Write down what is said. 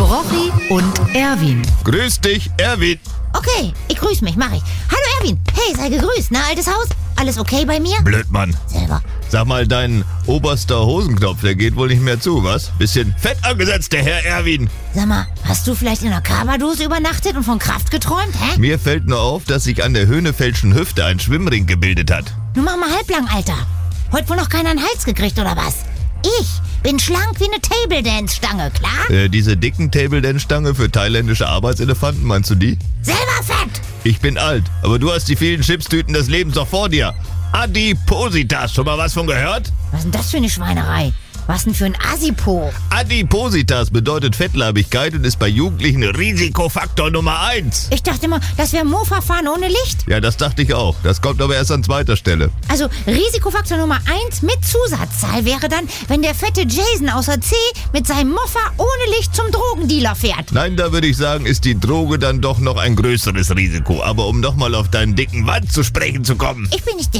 Rochi und Erwin. Grüß dich, Erwin. Okay, ich grüß mich, mach ich. Hallo Erwin, hey, sei gegrüßt, na altes Haus? Alles okay bei mir? Blödmann. Selber. Sag mal, dein oberster Hosenknopf, der geht wohl nicht mehr zu, was? Bisschen fett angesetzt, der Herr Erwin. Sag mal, hast du vielleicht in einer Carbadose übernachtet und von Kraft geträumt, hä? Mir fällt nur auf, dass sich an der Höhnefeldschen Hüfte ein Schwimmring gebildet hat. Nun mach mal halblang, Alter. Heute wohl noch keiner einen Hals gekriegt, oder was? Ich bin schlank wie eine Table-Dance-Stange, klar? Diese dicken Table-Dance-Stange für thailändische Arbeitselefanten, meinst du die? Selber fett! Ich bin alt, aber du hast die vielen Chipstüten des Lebens doch vor dir. Adipositas, schon mal was von gehört? Was ist denn das für eine Schweinerei? Was denn für ein Asipo? Adipositas bedeutet Fettleibigkeit und ist bei Jugendlichen Risikofaktor Nummer 1. Ich dachte immer, das wäre Mofa-Fahren ohne Licht. Ja, das dachte ich auch. Das kommt aber erst an zweiter Stelle. Also Risikofaktor Nummer 1 mit Zusatzzahl wäre dann, wenn der fette Jason außer C mit seinem Moffa ohne Licht zum Drogendealer fährt. Nein, da würde ich sagen, ist die Droge dann doch noch ein größeres Risiko. Aber um nochmal auf deinen dicken Wand zu sprechen zu kommen. Ich bin nicht